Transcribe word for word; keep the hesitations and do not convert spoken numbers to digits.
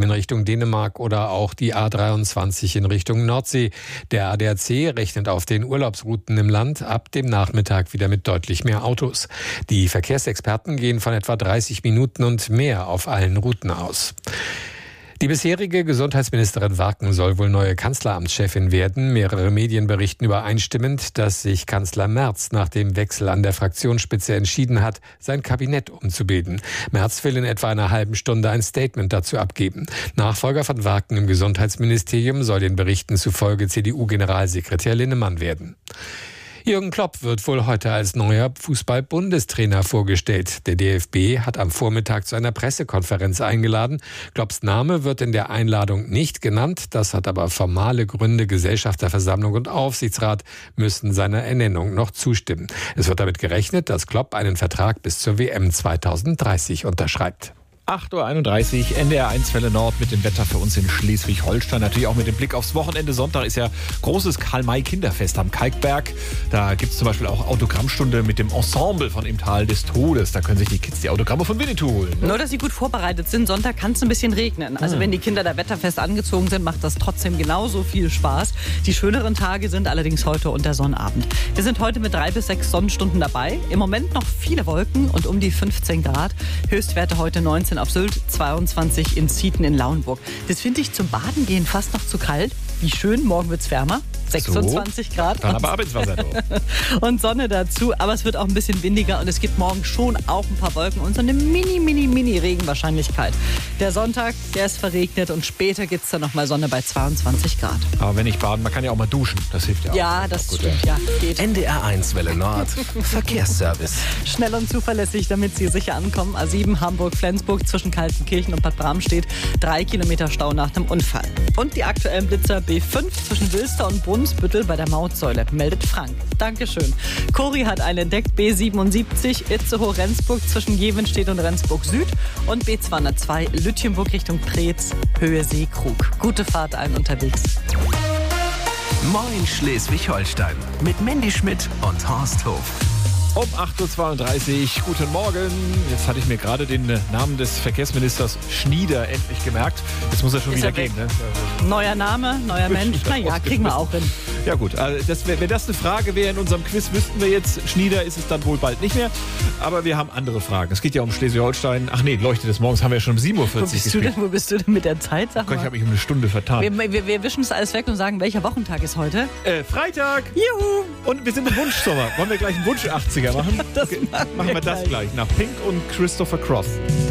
in Richtung Dänemark oder auch die A dreiundzwanzig in Richtung Nordsee. Der A D A C rechnet auf den Urlaubsrouten im Land ab dem Nachmittag wieder mit deutlich mehr Autos. Die Verkehrsexperten gehen von etwa dreißig Minuten und mehr auf allen Routen aus. Die bisherige Gesundheitsministerin Warken soll wohl neue Kanzleramtschefin werden. Mehrere Medien berichten übereinstimmend, dass sich Kanzler Merz nach dem Wechsel an der Fraktionsspitze entschieden hat, sein Kabinett umzubilden. Merz will in etwa einer halben Stunde ein Statement dazu abgeben. Nachfolger von Warken im Gesundheitsministerium soll den Berichten zufolge C D U-Generalsekretär Linnemann werden. Jürgen Klopp wird wohl heute als neuer Fußball-Bundestrainer vorgestellt. Der D F B hat am Vormittag zu einer Pressekonferenz eingeladen. Klopps Name wird in der Einladung nicht genannt. Das hat aber formale Gründe. Gesellschafterversammlung und Aufsichtsrat müssen seiner Ernennung noch zustimmen. Es wird damit gerechnet, dass Klopp einen Vertrag bis zur W M zweitausenddreißig unterschreibt. acht Uhr einunddreißig, N D R eins Welle Nord mit dem Wetter für uns in Schleswig-Holstein. Natürlich auch mit dem Blick aufs Wochenende. Sonntag ist ja großes Karl-May-Kinderfest am Kalkberg. Da gibt es zum Beispiel auch Autogrammstunde mit dem Ensemble von Im Tal des Todes. Da können sich die Kids die Autogramme von Winnetou holen. Nur, dass sie gut vorbereitet sind. Sonntag kann es ein bisschen regnen. Also hm. wenn die Kinder da wetterfest angezogen sind, macht das trotzdem genauso viel Spaß. Die schöneren Tage sind allerdings heute und der Sonnabend. Wir sind heute mit drei bis sechs Sonnenstunden dabei. Im Moment noch viele Wolken und um die fünfzehn Grad. Höchstwerte heute neunzehn auf Sylt, zweiundzwanzig in Zieten in Lauenburg. Das finde ich zum Baden gehen fast noch zu kalt. Wie schön, morgen wird es wärmer. sechsundzwanzig so, Grad. Dann aber ab ins Wasser. Und Sonne dazu. Aber es wird auch ein bisschen windiger und es gibt morgen schon auch ein paar Wolken und so eine mini, mini, mini Regenwahrscheinlichkeit. Der Sonntag, der ist verregnet und später gibt es dann nochmal Sonne bei zweiundzwanzig Grad. Aber wenn ich baden, man kann ja auch mal duschen. Das hilft ja auch. Ja, das gut, stimmt. Ja, geht. N D R eins Welle Nord. Verkehrsservice. Schnell und zuverlässig, damit Sie sicher ankommen. A sieben Hamburg-Flensburg zwischen Kaltenkirchen und Bad Bramstedt. Drei Kilometer Stau nach dem Unfall. Und die aktuellen Blitzer B fünf zwischen Wilster und Brunsbüttel bei der Mautsäule, meldet Frank. Dankeschön. Cori hat einen entdeckt. B siebenundsiebzig Itzehoe-Rendsburg zwischen Jevenstedt und Rendsburg Süd. Und B zweihundertzwei Lütjenburg Richtung Preetz, Höhe Seekrug. Gute Fahrt allen unterwegs. Moin Schleswig-Holstein mit Mandy Schmidt und Horst Hof. Um acht Uhr zweiunddreißig, guten Morgen. Jetzt hatte ich mir gerade den Namen des Verkehrsministers Schnieder endlich gemerkt. Jetzt muss er schon Ist wieder er gehen. Ne? Neuer Name, neuer Mensch. Na ja, kriegen wir auch hin. Ja gut, also das, wenn das eine Frage wäre in unserem Quiz, wüssten wir jetzt, Schnieder ist es dann wohl bald nicht mehr. Aber wir haben andere Fragen. Es geht ja um Schleswig-Holstein. Ach nee, Leuchte des Morgens haben wir ja schon um sieben Uhr vierzig wo bist, du denn, wo bist du denn mit der Zeit? Sag Gott, mal. ich habe mich um eine Stunde vertan. Wir, wir, wir wischen es alles weg und sagen, welcher Wochentag ist heute? Äh, Freitag! Juhu! Und wir sind im Wunschsommer. Wollen wir gleich einen Wunsch achtziger machen? Das okay, machen machen wir wir das gleich. gleich. Nach Pink und Christopher Cross.